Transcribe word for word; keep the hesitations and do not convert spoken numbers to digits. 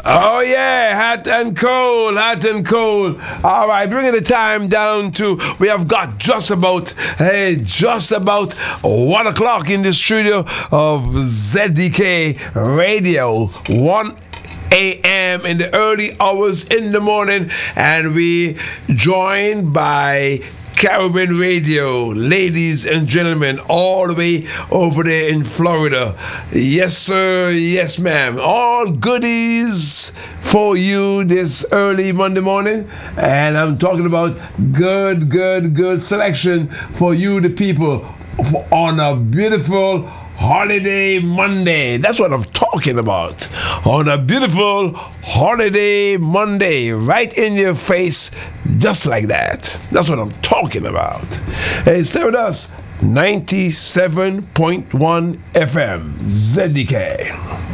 Oh yeah, hot and cold, hot and cold. All right, bringing the time down to, we have got just about, hey, just about one o'clock in the studio of Z D K Radio. One a m in the early hours in the morning, and we joined by Caribbean Radio, ladies and gentlemen, all the way over there in Florida. Yes, sir. Yes, ma'am. All goodies for you this early Monday morning. And I'm talking about good, good, good selection for you, the people, on a beautiful holiday Monday. That's what I'm talking about. On a beautiful holiday Monday, right in your face, just like that. That's what I'm talking about. Hey, stay with us. ninety-seven point one F M, Z D K.